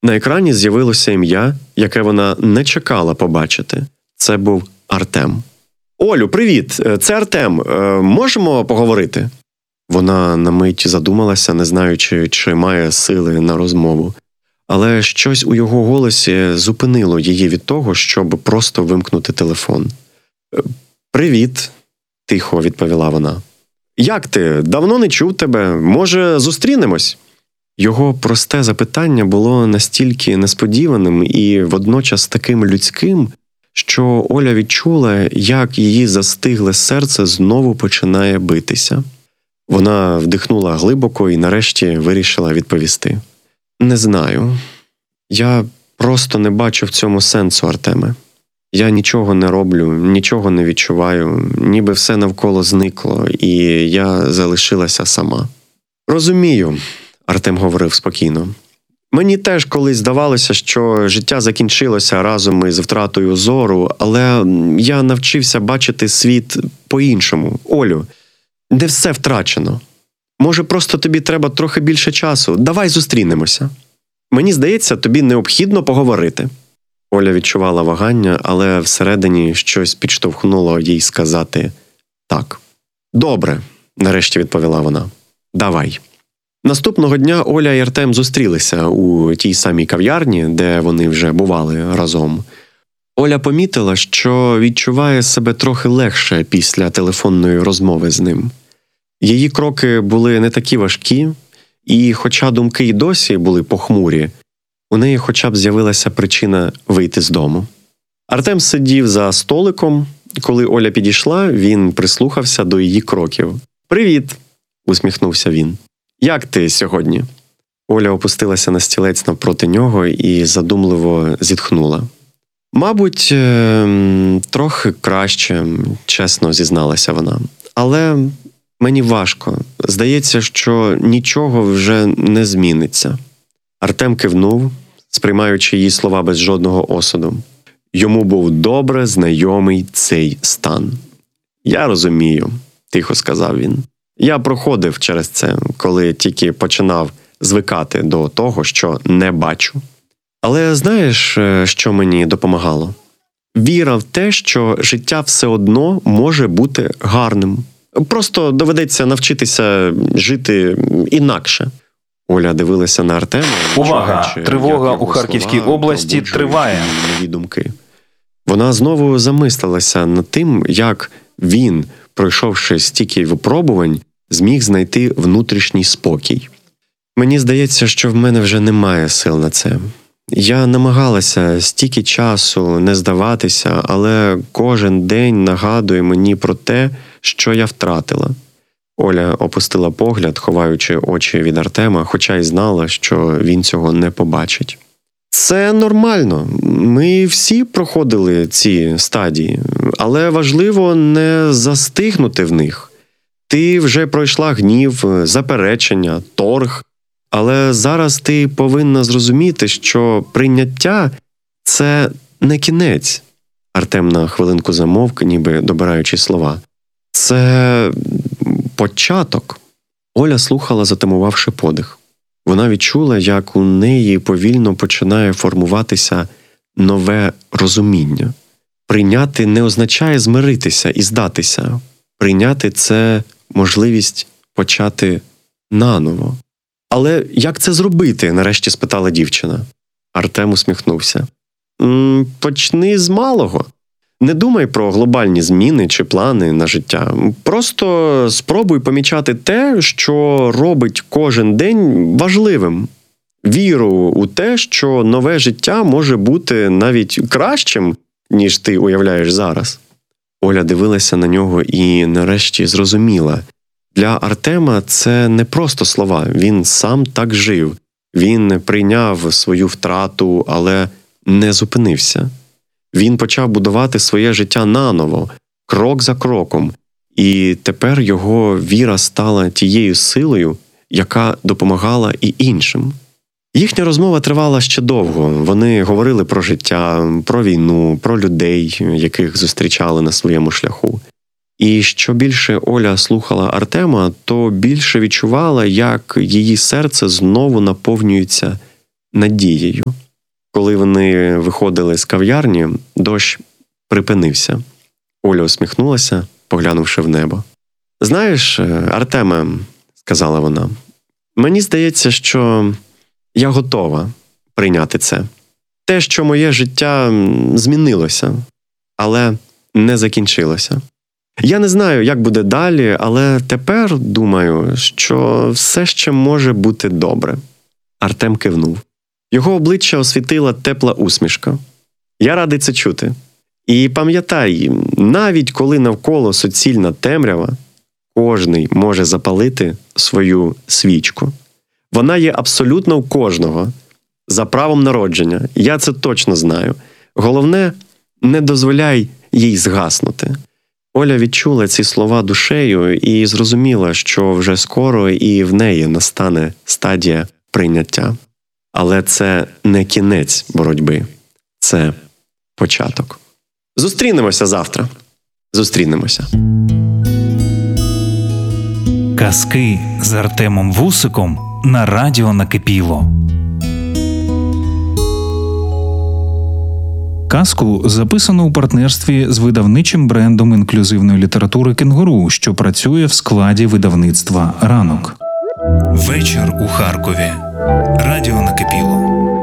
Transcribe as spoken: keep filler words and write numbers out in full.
На екрані з'явилося ім'я, яке вона не чекала побачити. Це був Артем. «Олю, привіт! Це Артем. Можемо поговорити?» Вона на мить задумалася, не знаючи, чи має сили на розмову. Але щось у його голосі зупинило її від того, щоб просто вимкнути телефон. «Привіт», – тихо відповіла вона. «Як ти? Давно не чув тебе. Може, зустрінемось?» Його просте запитання було настільки несподіваним і водночас таким людським, що Оля відчула, як її застигле серце знову починає битися. Вона вдихнула глибоко і нарешті вирішила відповісти. «Не знаю. Я просто не бачу в цьому сенсу, Артеме. Я нічого не роблю, нічого не відчуваю, ніби все навколо зникло, і я залишилася сама». «Розумію», – Артем говорив спокійно. «Мені теж колись здавалося, що життя закінчилося разом із втратою зору, але я навчився бачити світ по-іншому. Олю, не все втрачено. Може, просто тобі треба трохи більше часу? Давай зустрінемося. Мені здається, тобі необхідно поговорити». Оля відчувала вагання, але всередині щось підштовхнуло їй сказати «так». «Добре», – нарешті відповіла вона. «Давай». Наступного дня Оля і Артем зустрілися у тій самій кав'ярні, де вони вже бували разом. Оля помітила, що відчуває себе трохи легше після телефонної розмови з ним. Її кроки були не такі важкі, і хоча думки й досі були похмурі, у неї хоча б з'явилася причина вийти з дому. Артем сидів за столиком. Коли Оля підійшла, він прислухався до її кроків. «Привіт!» – усміхнувся він. «Як ти сьогодні?» Оля опустилася на стілець навпроти нього і задумливо зітхнула. «Мабуть, трохи краще», – чесно зізналася вона. «Але мені важко. Здається, що нічого вже не зміниться». Артем кивнув, сприймаючи її слова без жодного осуду. Йому був добре знайомий цей стан. «Я розумію», – тихо сказав він. «Я проходив через це, коли тільки починав звикати до того, що не бачу. Але знаєш, що мені допомагало? Віра в те, що життя все одно може бути гарним. Просто доведеться навчитися жити інакше». Оля дивилася на Артема. Увага! Тривога у Харківській області триває. Нові думки. Вона знову замислилася над тим, як він, пройшовши стільки випробувань, зміг знайти внутрішній спокій. «Мені здається, що в мене вже немає сил на це. Я намагалася стільки часу не здаватися, але кожен день нагадує мені про те, що я втратила». Оля опустила погляд, ховаючи очі від Артема, хоча й знала, що він цього не побачить. «Це нормально. Ми всі проходили ці стадії, але важливо не застигнути в них. Ти вже пройшла гнів, заперечення, торг, але зараз ти повинна зрозуміти, що прийняття – це не кінець». Артем на хвилинку замовк, ніби добираючи слова. «Це початок». Оля слухала, затамувавши подих. Вона відчула, як у неї повільно починає формуватися нове розуміння. Прийняти не означає змиритися і здатися. Прийняти – це можливість почати наново. «Але як це зробити?» – нарешті спитала дівчина. Артем усміхнувся. «М, «Почни з малого. Не думай про глобальні зміни чи плани на життя. Просто спробуй помічати те, що робить кожен день важливим. Віру у те, що нове життя може бути навіть кращим, ніж ти уявляєш зараз». Оля дивилася на нього і нарешті зрозуміла. Для Артема це не просто слова, він сам так жив. Він прийняв свою втрату, але не зупинився. Він почав будувати своє життя наново, крок за кроком, і тепер його віра стала тією силою, яка допомагала і іншим. Їхня розмова тривала ще довго. Вони говорили про життя, про війну, про людей, яких зустрічали на своєму шляху. І що більше Оля слухала Артема, то більше відчувала, як її серце знову наповнюється надією. Коли вони виходили з кав'ярні, дощ припинився. Оля усміхнулася, поглянувши в небо. «Знаєш, Артеме, – сказала вона, – мені здається, що я готова прийняти це. Те, що моє життя змінилося, але не закінчилося. Я не знаю, як буде далі, але тепер думаю, що все ще може бути добре». Артем кивнув. Його обличчя освітила тепла усмішка. «Я радий це чути. І пам'ятай, навіть коли навколо суцільна темрява, кожний може запалити свою свічку. Вона є абсолютно у кожного, за правом народження. Я це точно знаю. Головне, не дозволяй їй згаснути». Оля відчула ці слова душею і зрозуміла, що вже скоро і в неї настане стадія прийняття. Але це не кінець боротьби. Це початок. Зустрінемося завтра. Зустрінемося. Казки з Артемом Вусиком на радіо Накипіло. Казку записано у партнерстві з видавничим брендом інклюзивної літератури «Кенгуру», що працює в складі видавництва «Ранок». Вечір у Харкові. Радіо Накипіло.